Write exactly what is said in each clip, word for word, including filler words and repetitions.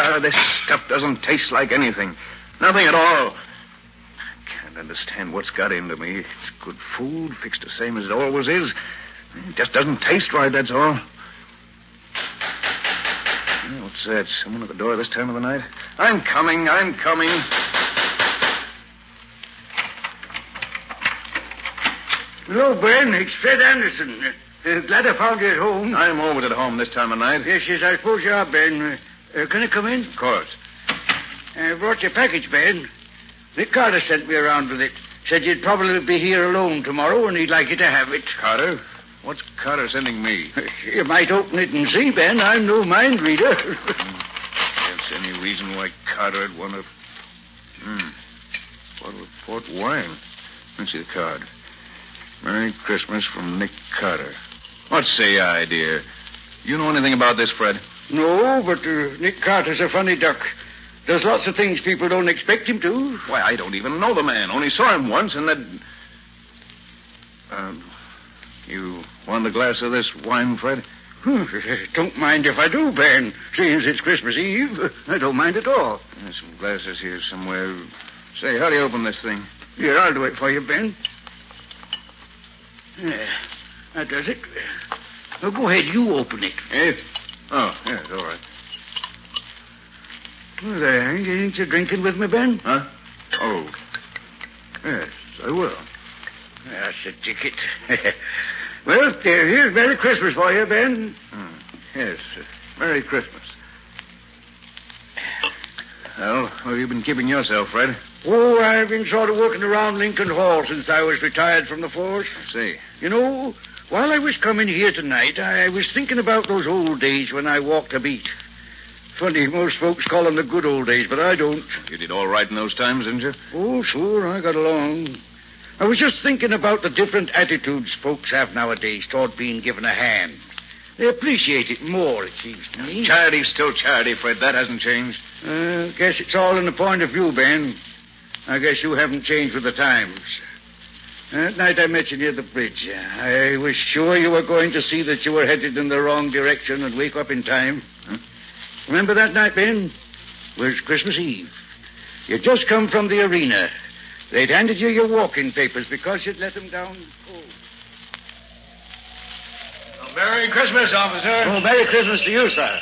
Ah, this stuff doesn't taste like anything. Nothing at all. I can't understand what's got into me. It's good food, fixed the same as it always is. It just doesn't taste right, that's all. What's that? Someone at the door this time of the night? I'm coming, I'm coming. Hello, Ben. It's Fred Anderson. Uh, glad I found you at home. I'm always at home this time of night. Yes, yes, I suppose you are, Ben. Uh, uh, can I come in? Of course. I brought your package, Ben. Nick Carter sent me around with it. Said you'd probably be here alone tomorrow, and he'd like you to have it. Carter? What's Carter sending me? You might open it and see, Ben. I'm no mind reader. There's any reason why Carter would want to... Hmm. Bottle of port wine. Let's see the card. Merry Christmas from Nick Carter. What say I, dear? You know anything about this, Fred? No, but uh, Nick Carter's a funny duck. Does lots of things people don't expect him to. Why, I don't even know the man. Only saw him once, and that... Um, you want a glass of this wine, Fred? Don't mind if I do, Ben. Seeing as it's Christmas Eve, I don't mind at all. There's some glasses here somewhere. Say, how do you open this thing? Here, I'll do it for you, Ben. Yeah, that does it. Now, go ahead, you open it. Eh? Oh, yes, all right. Well, there, ain't you drinking with me, Ben? Huh? Oh. Yes, I will. That's the ticket. Well, there, here's Merry Christmas for you, Ben. Hmm. Yes, uh, Merry Christmas. Well, how have you been keeping yourself, Fred? Oh, I've been sort of working around Lincoln Hall since I was retired from the force. I see. You know, while I was coming here tonight, I was thinking about those old days when I walked a beat. Funny, most folks call them the good old days, but I don't. You did all right in those times, didn't you? Oh, sure, I got along. I was just thinking about the different attitudes folks have nowadays toward being given a hand. They appreciate it more, it seems to me. Charity's still charity, Fred. That hasn't changed. Uh, guess it's all in the point of view, Ben. I guess you haven't changed with the times. That night I met you near the bridge. I was sure you were going to see that you were headed in the wrong direction and wake up in time. Huh? Remember that night, Ben? It was Christmas Eve. You'd just come from the arena. They'd handed you your walking papers because you'd let them down cold. Well, Merry Christmas, officer. Oh, Merry Christmas to you, sir.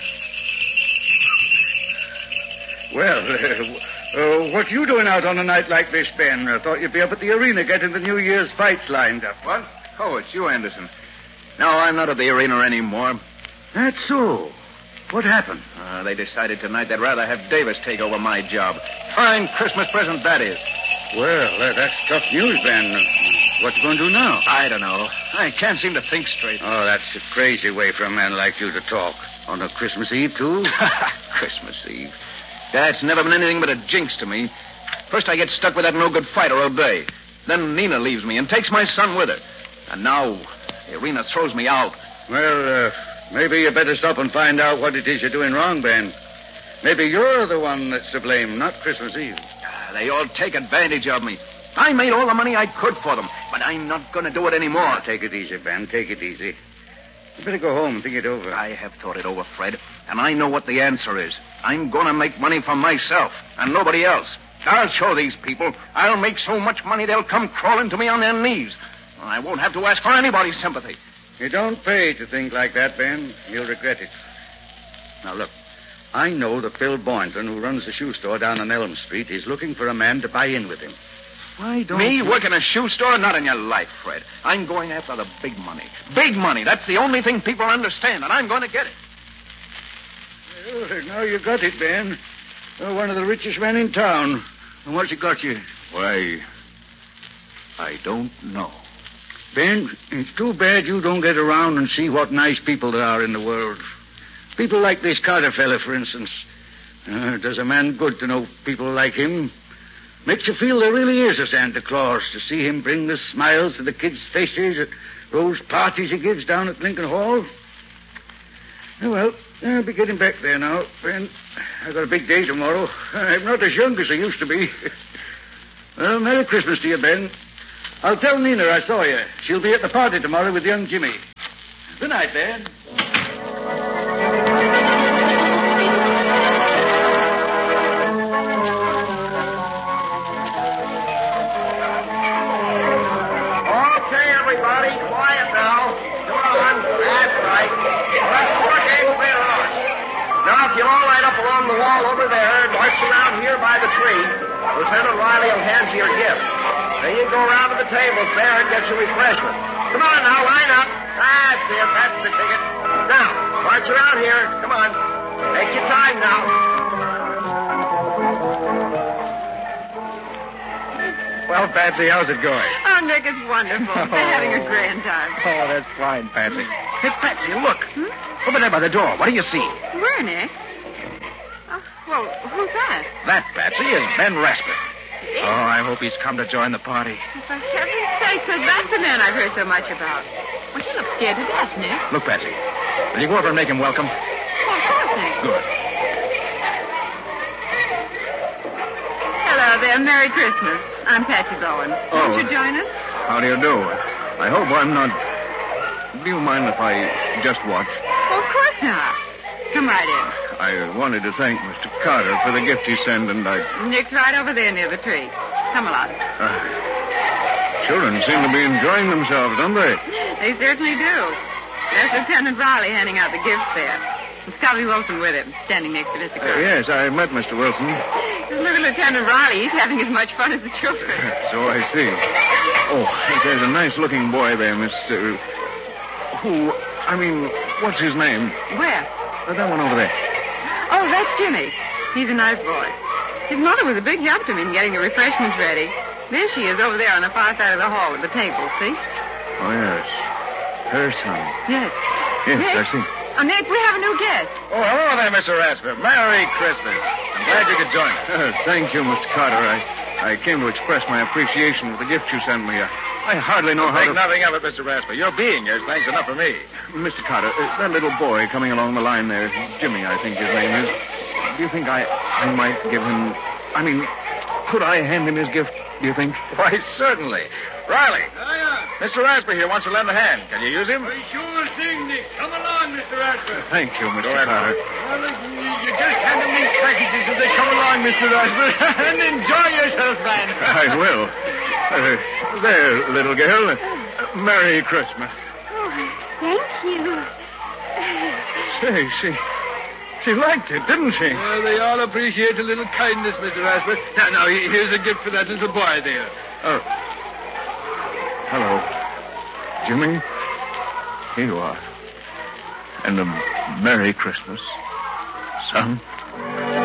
Well, uh, uh, what you doing out on a night like this, Ben? I thought you'd be up at the arena getting the New Year's fights lined up. What? Oh, it's you, Anderson. No, I'm not at the arena anymore. That's so. What happened? Uh, they decided tonight they'd rather have Davis take over my job. Fine Christmas present that is. Well, uh, that's tough news, Ben. What you going to do now? I don't know. I can't seem to think straight. Oh, that's a crazy way for a man like you to talk. On a Christmas Eve, too? Christmas Eve. That's never been anything but a jinx to me. First I get stuck with that no-good fighter all day. Then Nina leaves me and takes my son with her. And now the arena throws me out. Well, uh, maybe you better stop and find out what it is you're doing wrong, Ben. Maybe you're the one that's to blame, not Christmas Eve. They all take advantage of me. I made all the money I could for them, but I'm not going to do it anymore. Now, take it easy, Ben. Take it easy. You better go home and think it over. I have thought it over, Fred, and I know what the answer is. I'm going to make money for myself and nobody else. I'll show these people. I'll make so much money they'll come crawling to me on their knees. I won't have to ask for anybody's sympathy. You don't pay to think like that, Ben. You'll regret it. Now, look. I know that Bill Boynton, who runs the shoe store down on Elm Street, is looking for a man to buy in with him. Why don't Me you... work in a shoe store? Not in your life, Fred. I'm going after the big money. Big money. That's the only thing people understand, and I'm going to get it. Well, now you got it, Ben. You're one of the richest men in town. And what's it got you? Why, I don't know. Ben, it's too bad you don't get around and see what nice people there are in the world. People like this Carter fella, for instance. Uh, does a man good to know people like him. Makes you feel there really is a Santa Claus, to see him bring the smiles to the kids' faces at those parties he gives down at Lincoln Hall. Oh, well, I'll be getting back there now, Ben. I've got a big day tomorrow. I'm not as young as I used to be. Well, Merry Christmas to you, Ben. I'll tell Nina I saw you. She'll be at the party tomorrow with young Jimmy. Good night, Ben. march around here by the tree. Lieutenant Riley will hand you your gifts. Then you go around to the tables there and get your refreshment. Come on now, line up. That's it. That's the ticket. Now, march around here. Come on. Take your time now. Well, Patsy, how's it going? Oh, Nick, it's wonderful. They're having a grand time. Oh, that's fine, Patsy. Hey, Patsy, look. Hmm? Over there by the door. What do you see? Where, Nick? Oh, well, who's that? That, Patsy, is Ben Rasper. Oh, I hope he's come to join the party. For heaven's sake, so that's the man I've heard so much about. Well, he looks scared to death, Nick. Look, Patsy, will you go over and make him welcome? Well, of course, Nick. Good. Hello there. Merry Christmas. I'm Patsy Bowen. Oh. Won't you join us? How do you do? I hope I'm not... Do you mind if I just watch? Well, of course not. Come right in. I wanted to thank Mister Carter for the gift he sent, and I... Nick's right over there near the tree. Come along. Uh, children seem to be enjoying themselves, don't they? They certainly do. There's Lieutenant Riley handing out the gifts there. And Scotty Wilson with him, standing next to Mister Uh, Carter. yes, I met Mister Wilson. Just look at Lieutenant Riley. He's having as much fun as the children. So I see. Oh, there's a nice-looking boy there, Miss... Uh, who... I mean, what's his name? Where? Uh, that one over there. Oh, that's Jimmy. He's a nice boy. His mother was a big help to me in getting the refreshments ready. There she is over there on the far side of the hall with the table, see? Oh, yes. Her son. Yes. Yes, Nick? I see. Oh, Nick, we have a new guest. Oh, hello there, Mister Rasper. Merry Christmas. I'm glad you could join us. Uh, thank you, Mister Carter. I, I came to express my appreciation for the gift you sent me. I, I hardly know how Think to... nothing of it, Mister Rasper. Your being here is thanks enough for me. Mister Carter, uh, that little boy coming along the line there, Jimmy, I think his name is. Do you think I, I might give him... I mean, could I hand him his gift, do you think? Why, certainly. Riley, Hiya. Mister Rasper here wants to lend a hand. Can you use him? Well, sure thing, Nick. Come along, Mister Rasper. Thank you, Mister Go ahead, Carter. Well, listen, you, you just hand them these packages as they come along, Mister Rasper, and enjoy yourself, man. I will. Uh, there, little girl. Uh, Merry Christmas. Oh, thank you. Say, she... She liked it, didn't she? Well, they all appreciate a little kindness, Mister Rasper. Now, now, here's a gift for that little boy there. Oh. Hello. Jimmy? Here you are. And a Merry Christmas, son.